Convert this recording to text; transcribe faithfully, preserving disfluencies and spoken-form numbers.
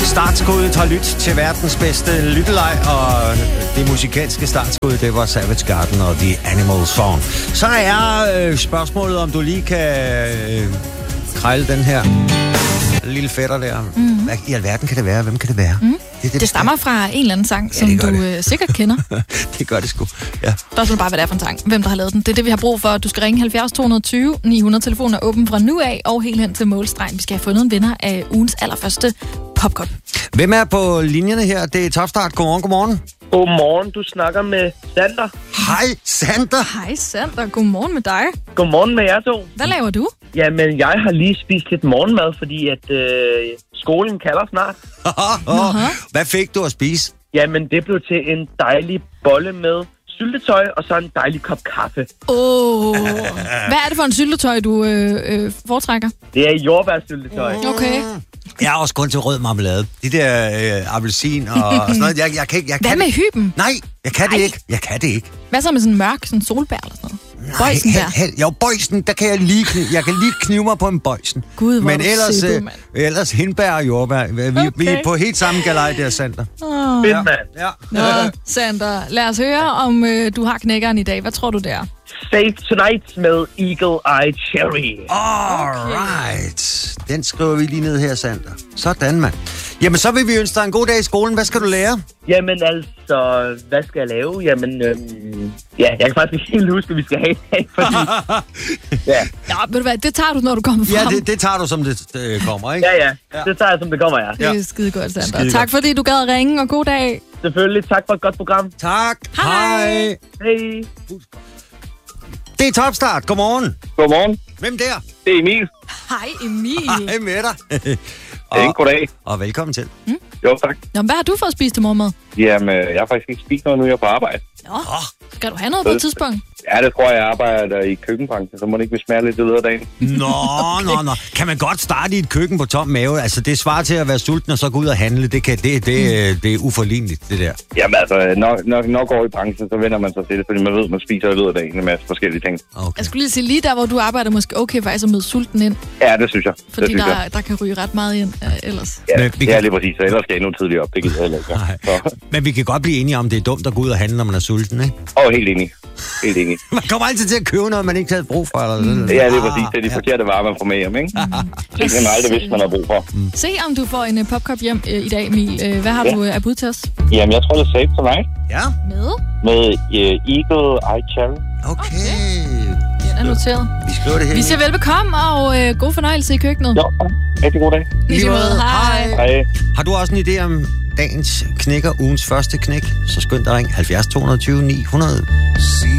Startskuddet har lyttet til verdens bedste lytteleg, og det musikalske startskud, det var Savage Garden og The Animal Song. Så er øh, spørgsmålet, om du lige kan øh, krejle den her lille fætter der. Mm-hmm. Hvad i alverden kan det være? Hvem kan det være? Mm. Det, det, det, det stammer fra en eller anden sang, ja, som du øh, sikkert kender. Det gør det sgu, ja. Spørgsmålet bare, hvad det er for en sang. Hvem der har lavet den. Det er det, vi har brug for. Du skal ringe halvfjerds to tyve ni hundrede. Telefonen er åben fra nu af og helt hen til målstregen. Vi skal have fundet en vinder af ugens allerførste popcorn. Hvem er på linjerne her? Det er Topstart. Godmorgen, godmorgen. Godmorgen, du snakker med Sander. Hej, Sander. Hej, Sander. Godmorgen med dig. Godmorgen med jer to. Hvad laver du? Jamen, jeg har lige spist lidt morgenmad, fordi at øh, skolen kalder snart. Hvad fik du at spise? Jamen, det blev til en dejlig bolle med syltetøj og så en dejlig kop kaffe. Åh, oh. Hvad er det for en syltetøj, du øh, øh, foretrækker? Det er jordbærsyltetøj. Okay. Jeg er også kun til rød marmelade. Det der øh, appelsin og, og sådan noget. Jeg, jeg kan ikke. Jeg Hvad kan med det. hyben? Nej, jeg kan Ej. det ikke. Jeg kan det ikke. Hvad så med sådan en mørk, sådan solbær eller sådan noget? Bøjsen Nej, der. hel, hel, jo, bøjsen, der kan jeg lige knive, jeg kan lige knive mig på en bøjsen. Gud, hvor men er du ellers, sippet, øh, mand. ellers hindbær og jordbær. Vi, okay. vi er på helt samme galej der, Sander. Oh. Fedt, mand. Ja. Nå, Sander, lad os høre, om øh, du har knækkeren i dag. Hvad tror du, det er? Save Tonight med Eagle Eye Cherry. Alright. Den skriver vi lige ned her, Sander. Sådan, mand. Jamen, så vil vi ønske dig en god dag i skolen. Hvad skal du lære? Jamen altså, hvad skal jeg lave? Jamen, øhm, ja, jeg kan faktisk ikke helt huske, hvad vi skal have i dag, fordi... ja. Ja, ved du hvad, det tager du, når du kommer frem. Ja, det, det tager du, som det øh, kommer, ikke? Ja, ja, det tager jeg, som det kommer, ja. Det er skide godt, Sander. Skide Tak godt. fordi du gad ringe, og god dag. Selvfølgelig, tak for et godt program. Tak. Hej. Hej. Det er Topstart. Godmorgen. Godmorgen. Hvem der? Det er Emil. Hej, Emil. Hej med dig. Og, og, goddag. og velkommen til. Jo, tak. Nå, hvad har du fået spist til morgenmad? Jamen, jeg har faktisk ikke spist noget nu, jeg er på arbejde. Nå, skal du have noget på et tidspunkt? Ja, det tror jeg, jeg arbejder i køkkenbranchen, så må det ikke vil smage lidt i løbet af dagen. Nå, nå, nå. Kan man godt starte i et køkken på tom mave? Altså, det svarer til at være sulten og så gå ud og handle. Det, kan, det, det, det er uforligneligt, det der. Jamen altså, når, når, når går i branchen, så vender man sig til det, fordi man ved, at man spiser i løbet af dagen en masse forskellige ting. Okay. Jeg skulle lige sige, lige der, hvor du arbejder, måske okay faktisk at møde sulten ind. Ja, det synes jeg. Fordi det synes der, jeg. der kan ryge ret meget ind uh, ellers. Ja, Men vi det er kan- lige præcis, så ellers skal jeg endnu tidligere op. Det gider jeg heller ikke. Nej. Så. Men vi kan godt blive enige om, det er dumt at gå ud og handle, når man er sulten, ikke? Åh, oh, helt enig. Helt enig. Man kommer altid til at købe noget, man ikke havde brug for. Eller sådan. Ja, det er præcis. Det er de forkerte varer, man får med hjem, ikke? Det kan man aldrig vidste, man har brug for. Se, om du får en uh, popcup hjem uh, i dag, Emil. Uh, hvad har Ja. du uh, af bud til os? Jamen, jeg tror, det er Save Tonight Ja, Med? med uh, Eagle Eye Cherry. okay. Den er noteret. Vi skriver det her. Vi siger velbekomme, og uh, god fornøjelse i køkkenet. Jo, rigtig god dag. I lige måde. Hej. Hej. Har du også en idé om dagens knækker, ugens første knæk? Så skynd dig ring halvfjerds to tyve ni hundrede.